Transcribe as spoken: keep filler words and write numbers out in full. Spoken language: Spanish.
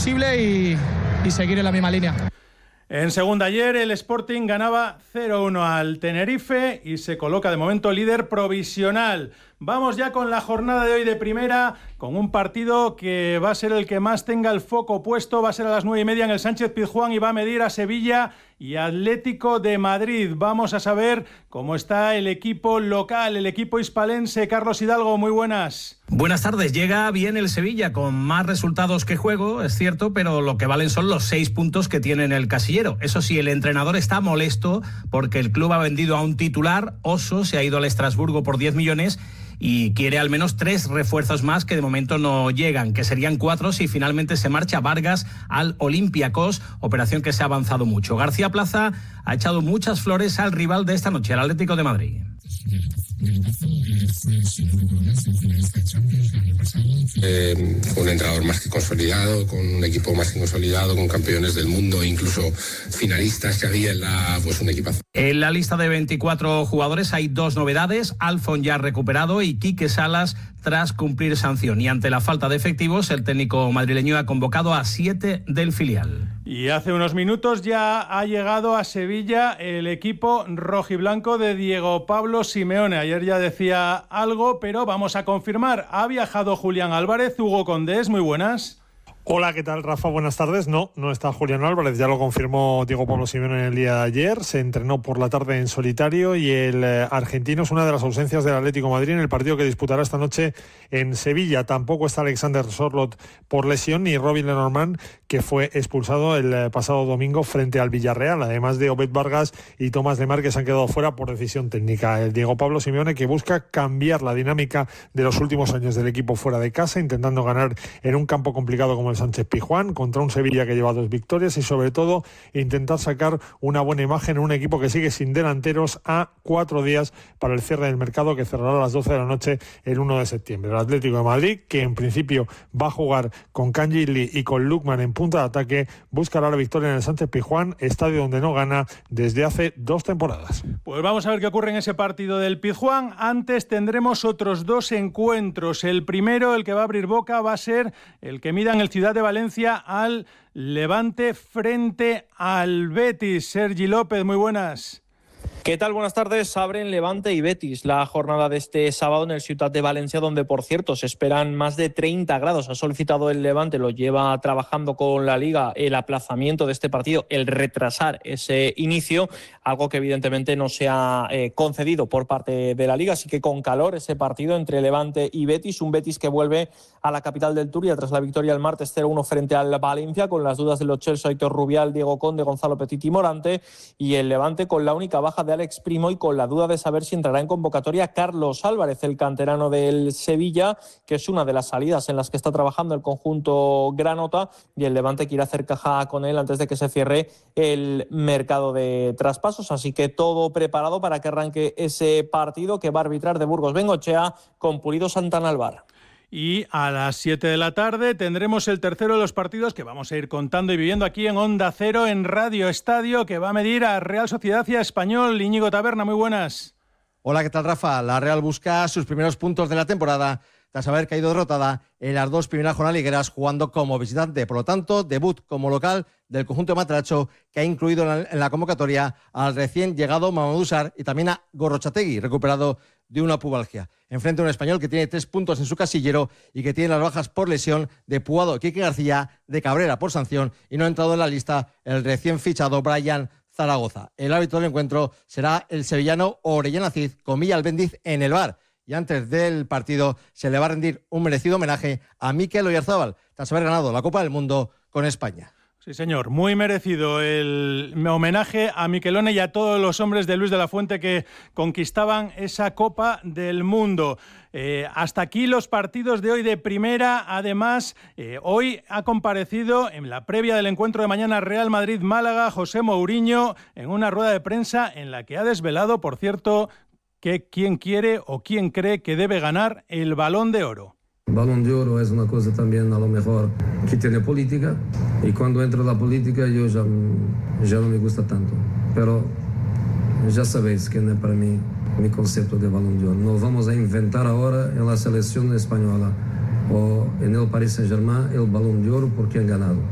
posible y, y seguir en la misma línea. En segunda ayer el Sporting ganaba cero uno al Tenerife y se coloca de momento líder provisional. Vamos ya con la jornada de hoy de primera, con un partido que va a ser el que más tenga el foco puesto. Va a ser a las nueve y media en el Sánchez-Pizjuán y va a medir a Sevilla y Atlético de Madrid. Vamos a saber cómo está el equipo local, el equipo hispalense. Carlos Hidalgo, muy buenas. Buenas tardes. Llega bien el Sevilla con más resultados que juego, es cierto, pero lo que valen son los seis puntos que tiene en el casillero. Eso sí, el entrenador está molesto porque el club ha vendido a un titular. Oso se ha ido al Estrasburgo por diez millones y quiere al menos tres refuerzos más que de momento no llegan, que serían cuatro si finalmente se marcha Vargas al Olympiacos, operación que se ha avanzado mucho. García Plaza ha echado muchas flores al rival de esta noche, el Atlético de Madrid. Eh, un entrenador más que consolidado, con un equipo más que consolidado, con campeones del mundo, incluso finalistas que había en la, pues un equipazo. En la lista de veinticuatro jugadores hay dos novedades: Alfon ya recuperado y Quique Salas tras cumplir sanción. Y ante la falta de efectivos, el técnico madrileño ha convocado a siete del filial. Y hace unos minutos ya ha llegado a Sevilla el equipo rojiblanco de Diego Pablo Simeone. Ayer ya decía algo, pero vamos a confirmar. Ha viajado Julián Álvarez. Hugo Condés, muy buenas. Hola, ¿qué tal, Rafa? Buenas tardes. No, no está Julián Álvarez, ya lo confirmó Diego Pablo Simeone en el día de ayer. Se entrenó por la tarde en solitario y el eh, argentino es una de las ausencias del Atlético de Madrid en el partido que disputará esta noche en Sevilla. Tampoco está Alexander Sorloth por lesión, ni Robin Lenormand, que fue expulsado el eh, pasado domingo frente al Villarreal, además de Obed Vargas y Tomás Lemar, que se han quedado fuera por decisión técnica. El Diego Pablo Simeone, que busca cambiar la dinámica de los últimos años del equipo fuera de casa, intentando ganar en un campo complicado como el Sánchez-Pizjuán, contra un Sevilla que lleva dos victorias y sobre todo intentar sacar una buena imagen en un equipo que sigue sin delanteros a cuatro días para el cierre del mercado, que cerrará a las doce de la noche el uno de septiembre. El Atlético de Madrid, que en principio va a jugar con Kangili y con Lukman en punta de ataque, buscará la victoria en el Sánchez-Pizjuán, estadio donde no gana desde hace dos temporadas. Pues vamos a ver qué ocurre en ese partido del Pizjuán. Antes tendremos otros dos encuentros. El primero, el que va a abrir boca, va a ser el que mida en el Ciudad de Valencia al Levante frente al Betis. Sergi López, muy buenas. ¿Qué tal? Buenas tardes. Abren Levante y Betis la jornada de este sábado en el Ciutat de Valencia, donde, por cierto, se esperan más de treinta grados. Ha solicitado el Levante, lo lleva trabajando con la Liga, el aplazamiento de este partido, el retrasar ese inicio, algo que evidentemente no se ha eh, concedido por parte de la Liga. Así que con calor ese partido entre Levante y Betis, un Betis que vuelve a la capital del Turia tras la victoria el martes cero uno frente al Valencia, con las dudas de Lo Celso, Aitor Rubial, Diego Conde, Gonzalo Petit y Morante, y el Levante con la única baja de Alex Primo y con la duda de saber si entrará en convocatoria Carlos Álvarez, el canterano del Sevilla, que es una de las salidas en las que está trabajando el conjunto granota, y el Levante quiere hacer caja con él antes de que se cierre el mercado de traspasos. Así que todo preparado para que arranque ese partido que va a arbitrar de Burgos Bengochea con Pulido Santana Alvar. Y a las siete de la tarde tendremos el tercero de los partidos que vamos a ir contando y viviendo aquí en Onda Cero, en Radio Estadio, que va a medir a Real Sociedad y a Español. Íñigo Taberna, muy buenas. Hola, ¿qué tal, Rafa? La Real busca sus primeros puntos de la temporada tras haber caído derrotada en las dos primeras jornadas ligueras jugando como visitante. Por lo tanto, debut como local del conjunto de Matracho, que ha incluido en la, en la convocatoria al recién llegado Mamadou Sarr y también a Gorrochategui, recuperado de una pubalgia. Enfrente a un Español que tiene tres puntos en su casillero y que tiene las bajas por lesión de Puado, Quique García, de Cabrera por sanción, y no ha entrado en la lista el recién fichado Brian Zaragoza. El árbitro del encuentro será el sevillano Orellana Cid, con Milla Albendiz en el V A R. Y antes del partido se le va a rendir un merecido homenaje a Mikel Oyarzábal, tras haber ganado la Copa del Mundo con España. Sí, señor, muy merecido el homenaje a Miquelone y a todos los hombres de Luis de la Fuente que conquistaban esa Copa del Mundo. Eh, hasta aquí los partidos de hoy de primera. Además, eh, hoy ha comparecido en la previa del encuentro de mañana Real Madrid-Málaga José Mourinho en una rueda de prensa en la que ha desvelado, por cierto, que quién quiere o quién cree que debe ganar el Balón de Oro. Balón de Oro es una cosa también a lo mejor que tiene política, y cuando entra la política yo ya, ya no me gusta tanto, pero ya sabéis que no es para mí mi concepto de Balón de Oro. No vamos a inventar ahora en la selección española o en el Paris Saint-Germain el Balón de Oro porque han ganado.